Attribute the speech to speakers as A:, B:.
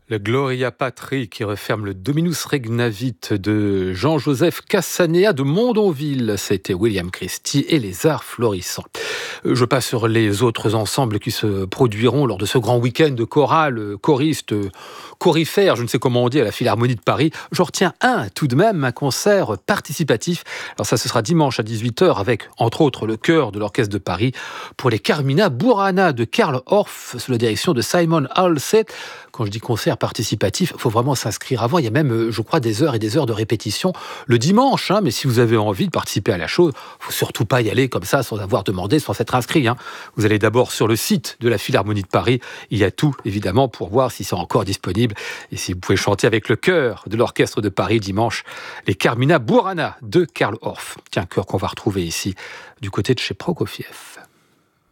A: Le Gloria Patri qui referme le Dominus Regnavit de Jean-Joseph Cassanea de Mondonville. C'était William Christie et les Arts Florissants. Je passe sur les autres ensembles qui se produiront lors de ce grand week-end de chorale, choristes, chorifères, je ne sais comment on dit, à la Philharmonie de Paris. J'en retiens un tout de même, un concert participatif. Alors ça, ce sera dimanche à 18h avec, entre autres, le chœur de l'Orchestre de Paris pour les Carmina Burana de Karl Orff sous la direction de Simon Halsey. Quand je dis concert participatif, il faut vraiment s'inscrire avant. Il y a même, je crois, des heures et des heures de répétition le dimanche. Mais si vous avez envie de participer à la chose, il ne faut surtout pas y aller comme ça sans avoir demandé, sans s'être inscrit. Vous allez d'abord sur le site de la Philharmonie de Paris. Il y a tout, évidemment, pour voir si c'est encore disponible. Et si vous pouvez chanter avec le chœur de l'Orchestre de Paris dimanche, les Carmina Burana de Karl Orff. Tiens, chœur qu'on va retrouver ici, du côté de chez Prokofiev.